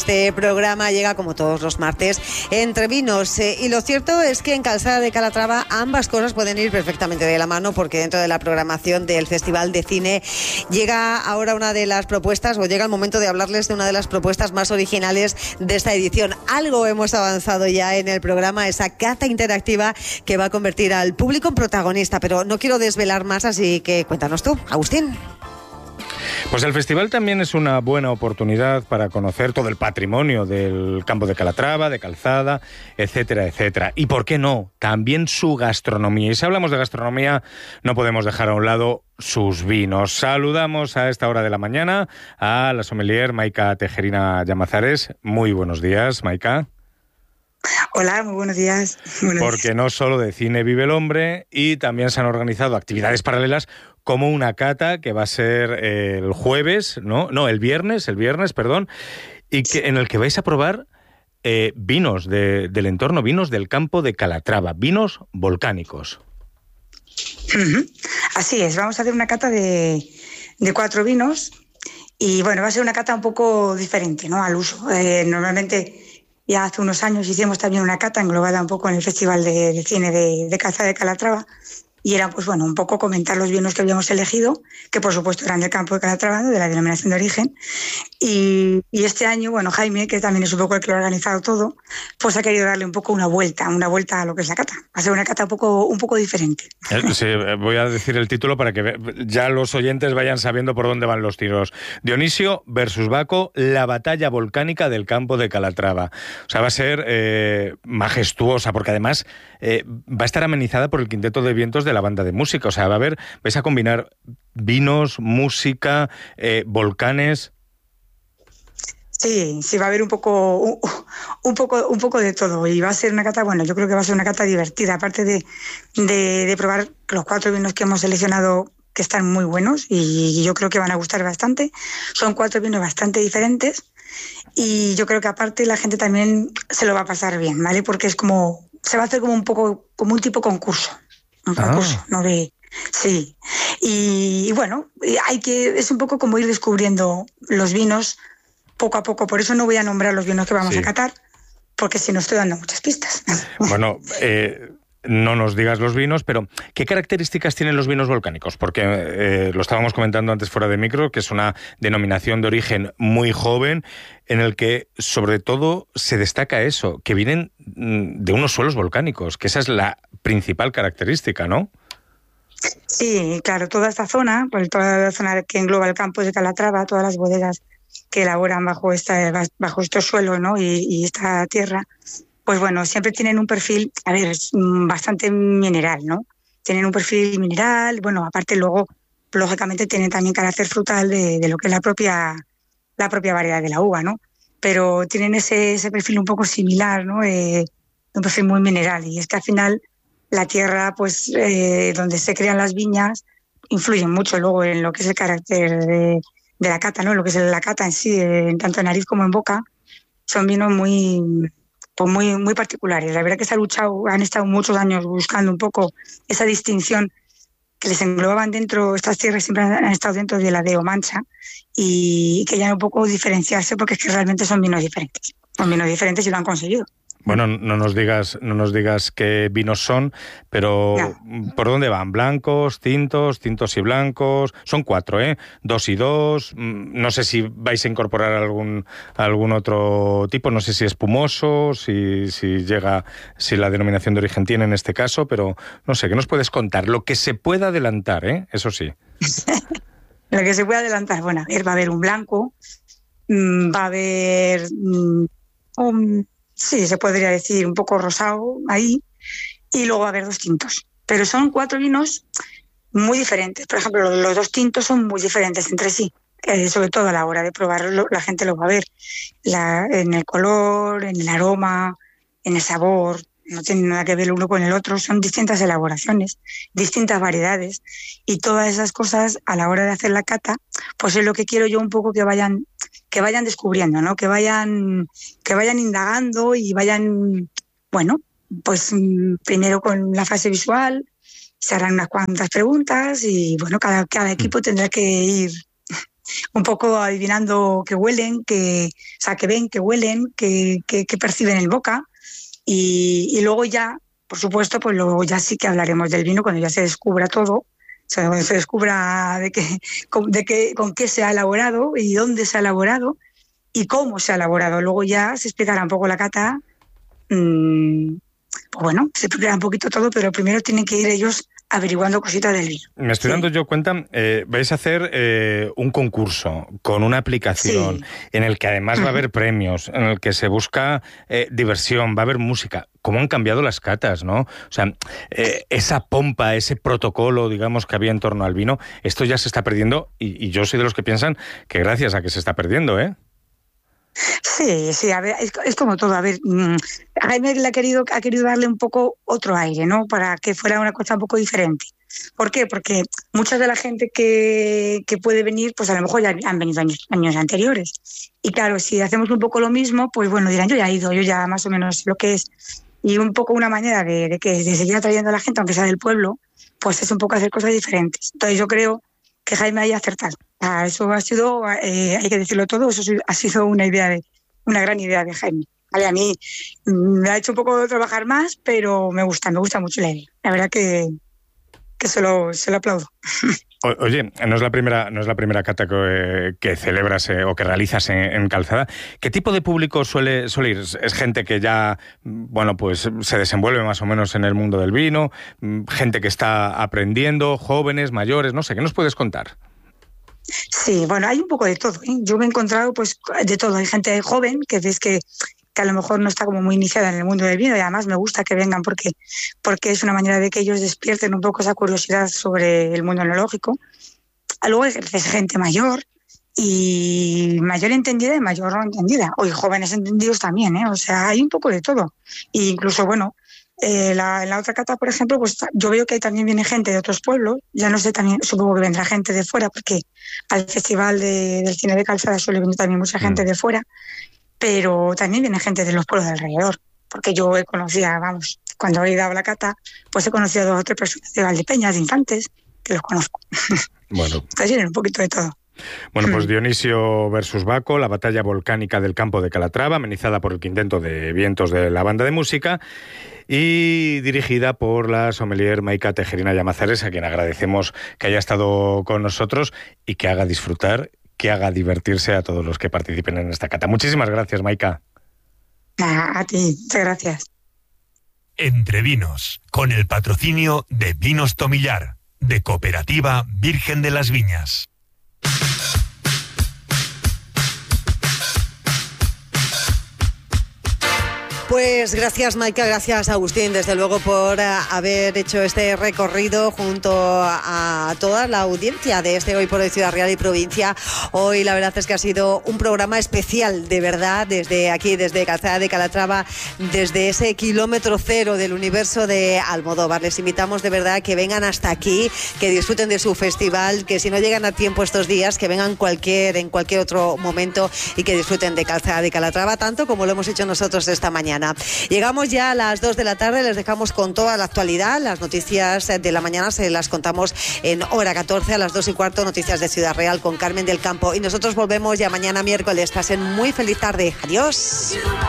Este programa llega como todos los martes entre vinos y lo cierto es que en Calzada de Calatrava ambas cosas pueden ir perfectamente de la mano, porque dentro de la programación del Festival de Cine llega ahora una de las propuestas, o llega el momento de hablarles de una de las propuestas más originales de esta edición. Algo hemos avanzado ya en el programa, esa cata interactiva que va a convertir al público en protagonista, pero no quiero desvelar más, así que cuéntanos tú, Agustín. Pues el festival también es una buena oportunidad para conocer todo el patrimonio del campo de Calatrava, de Calzada, etcétera, etcétera. Y por qué no, también su gastronomía. Y si hablamos de gastronomía, no podemos dejar a un lado sus vinos. Saludamos a esta hora de la mañana a la sommelier Maika Tejerina Llamazares. Muy buenos días, Maika. Hola, muy buenos días. Porque no solo de cine vive el hombre, y también se han organizado actividades paralelas como una cata que va a ser el jueves, el viernes, y que, en el que vais a probar vinos del entorno, vinos del campo de Calatrava, vinos volcánicos. Así es, vamos a hacer una cata de 4 vinos y bueno, va a ser una cata un poco diferente, ¿no?, al uso. Normalmente ya hace unos años hicimos también una cata englobada un poco en el Festival de Cine de Calzada de Calatrava, y era pues bueno, un poco comentar los vinos que habíamos elegido, que por supuesto eran del campo de Calatrava, de la denominación de origen, y este año, bueno, Jaime, que también es un poco el que lo ha organizado todo, pues ha querido darle un poco una vuelta a lo que es la cata. Va a ser una cata un poco diferente. Sí, voy a decir el título para que ya los oyentes vayan sabiendo por dónde van los tiros. Dionisio versus Baco, la batalla volcánica del campo de Calatrava. O sea, va a ser majestuosa, porque además va a estar amenizada por el Quinteto de Vientos de la banda de música. O sea, vais a combinar vinos, música, volcanes. Sí, va a haber un poco de todo, y va a ser una cata, bueno, yo creo que va a ser una cata divertida, aparte de probar los 4 vinos que hemos seleccionado, que están muy buenos y yo creo que van a gustar bastante. Son 4 vinos bastante diferentes y yo creo que aparte la gente también se lo va a pasar bien, ¿vale? Porque se va a hacer como un poco, como un tipo concurso, ¿no? Sí, y bueno, es un poco como ir descubriendo los vinos poco a poco. Por eso no voy a nombrar los vinos que vamos a catar, porque si no estoy dando muchas pistas. Bueno, no nos digas los vinos, pero ¿qué características tienen los vinos volcánicos? Porque lo estábamos comentando antes fuera de micro, que es una denominación de origen muy joven, en el que sobre todo se destaca eso, que vienen de unos suelos volcánicos, que esa es la principal característica, ¿no? Sí, claro, toda esta zona, pues toda la zona que engloba el campo de Calatrava, todas las bodegas que elaboran bajo estos suelos, ¿no?, y esta tierra, pues bueno, siempre tienen un perfil, bastante mineral, ¿no? Tienen un perfil mineral, bueno, aparte luego, lógicamente, tienen también carácter frutal de lo que es la propia variedad de la uva, ¿no? Pero tienen ese perfil un poco similar, ¿no? Un perfil muy mineral, y es que al final la tierra, pues donde se crean las viñas, influye mucho luego en lo que es el carácter de la cata, ¿no? Lo que es la cata en sí, tanto en nariz como en boca, son vinos muy particulares. La verdad que han estado muchos años buscando un poco esa distinción que les englobaban dentro. Estas tierras siempre han estado dentro de la DO Mancha, y querían un poco diferenciarse, porque es que realmente son vinos diferentes. Son vinos diferentes y lo han conseguido. Bueno, no nos digas qué vinos son, pero no. ¿Por dónde van? ¿Blancos, tintos y blancos? Son 4, ¿eh? 2 y 2. No sé si vais a incorporar algún otro tipo, no sé si espumoso, si la denominación de origen tiene en este caso, pero no sé, ¿qué nos puedes contar? Lo que se pueda adelantar, ¿eh? Eso sí. Lo que se puede adelantar, bueno, va a haber un blanco, va a haber sí, se podría decir un poco rosado ahí, y luego va a haber 2 tintos. Pero son 4 vinos muy diferentes. Por ejemplo, los 2 tintos son muy diferentes entre sí. Sobre todo a la hora de probarlo, la gente lo va a ver. En el color, en el aroma, en el sabor. No tiene nada que ver el uno con el otro. Son distintas elaboraciones, distintas variedades. Y todas esas cosas, a la hora de hacer la cata, pues es lo que quiero yo un poco que vayan descubriendo, ¿no? Que vayan indagando y vayan, bueno, pues primero con la fase visual, se harán unas cuantas preguntas y bueno, cada equipo tendrá que ir un poco adivinando qué huelen, o sea, que ven, que huelen, que perciben en boca. Y luego ya, por supuesto, pues luego ya sí que hablaremos del vino cuando ya se descubra todo, o sea, cuando se descubra con qué se ha elaborado y dónde se ha elaborado y cómo se ha elaborado. Luego ya se explicará un poco la cata. Pues bueno, se explicará un poquito todo, pero primero tienen que ir ellos averiguando cositas del vino. Me estoy dando yo cuenta, vais a hacer un concurso con una aplicación en el que además va a haber premios, en el que se busca diversión, va a haber música. ¿Cómo han cambiado las catas, no? O sea, esa pompa, ese protocolo, digamos, que había en torno al vino, esto ya se está perdiendo y yo soy de los que piensan que gracias a que se está perdiendo, ¿eh? Sí, a ver, es como todo. A ver, Jaime ha querido darle un poco otro aire, ¿no? Para que fuera una cosa un poco diferente. ¿Por qué? Porque mucha de la gente que puede venir, pues a lo mejor ya han venido años anteriores. Y claro, si hacemos un poco lo mismo, pues bueno, dirán, yo ya he ido, yo ya más o menos sé lo que es. Y un poco una manera de seguir atrayendo a la gente, aunque sea del pueblo, pues es un poco hacer cosas diferentes. Entonces yo creo que Jaime haya acertado. Eso ha sido, hay que decirlo todo, eso ha sido una gran idea de Jaime. Vale, a mí me ha hecho un poco trabajar más, pero me gusta mucho la idea. La verdad que se lo aplaudo. Oye, no es la primera cata que celebras o que realizas en Calzada. ¿Qué tipo de público suele ir? ¿Es gente que ya, bueno, pues se desenvuelve más o menos en el mundo del vino? ¿Gente que está aprendiendo? ¿Jóvenes, mayores? No sé, ¿qué nos puedes contar? Sí, bueno, hay un poco de todo, ¿eh? Yo me he encontrado pues de todo. Hay gente joven que ves que a lo mejor no está como muy iniciada en el mundo del vino y además me gusta que vengan porque es una manera de que ellos despierten un poco esa curiosidad sobre el mundo enológico. Luego hay gente mayor y mayor entendida y mayor no entendida. O jóvenes entendidos también, ¿eh? O sea, hay un poco de todo. E incluso, bueno, en la otra cata, por ejemplo, pues yo veo que también viene gente de otros pueblos. Ya no sé, también supongo que vendrá gente de fuera porque al Festival del Cine de Calzada suele venir también mucha gente de fuera. Pero también viene gente de los pueblos de alrededor, porque yo he conocido, vamos, cuando he dado la cata, pues he conocido a 2 o 3 personas de Valdepeñas, de Infantes, que los conozco. Bueno. Entonces vienen un poquito de todo. Bueno, pues Dionisio versus Baco, la batalla volcánica del campo de Calatrava, amenizada por el quinteto de vientos de la banda de música y dirigida por la sommelier Maika Tejerina Llamazares, a quien agradecemos que haya estado con nosotros y que haga disfrutar, que haga divertirse a todos los que participen en esta cata. Muchísimas gracias, Maika. A ti, muchas gracias. Entre Vinos, con el patrocinio de Vinos Tomillar, de Cooperativa Virgen de las Viñas. Pues gracias, Maika, gracias, Agustín, desde luego por haber hecho este recorrido junto a toda la audiencia de este Hoy por Hoy Ciudad Real y Provincia. Hoy la verdad es que ha sido un programa especial, de verdad, desde aquí, desde Calzada de Calatrava, desde ese kilómetro cero del universo de Almodóvar. Les invitamos de verdad a que vengan hasta aquí, que disfruten de su festival, que si no llegan a tiempo estos días, que vengan en cualquier otro momento y que disfruten de Calzada de Calatrava, tanto como lo hemos hecho nosotros esta mañana. Llegamos ya a las 2 de la tarde, les dejamos con toda la actualidad. Las noticias de la mañana se las contamos en hora 14, a las 2:15, noticias de Ciudad Real con Carmen del Campo. Y nosotros volvemos ya mañana miércoles. Pasen muy feliz tarde. Adiós.